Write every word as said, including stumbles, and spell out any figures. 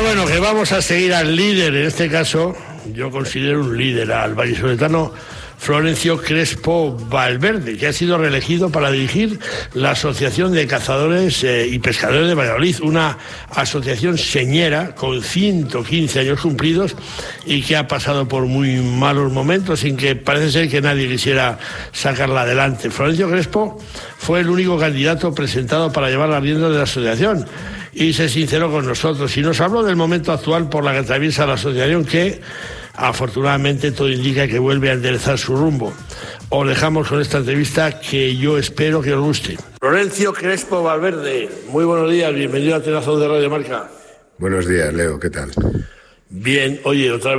Bueno, que vamos a seguir al líder, en este caso, yo considero un líder al vallisoletano Florencio Crespo Valverde, que ha sido reelegido para dirigir la Asociación de Cazadores eh, y Pescadores de Valladolid, una asociación señera con ciento quince años cumplidos y que ha pasado por muy malos momentos sin que parece ser que nadie quisiera sacarla adelante. Florencio Crespo fue el único candidato presentado para llevar las riendas de la asociación y se sinceró con nosotros y nos habló del momento actual por la que atraviesa la asociación, que afortunadamente todo indica que vuelve a enderezar su rumbo. Os dejamos con esta entrevista que yo espero que os guste. Florencio Crespo Valverde, muy buenos días, bienvenido a Tenazón de Radio Marca. Buenos días, Leo, ¿qué tal? Bien, oye, otra vez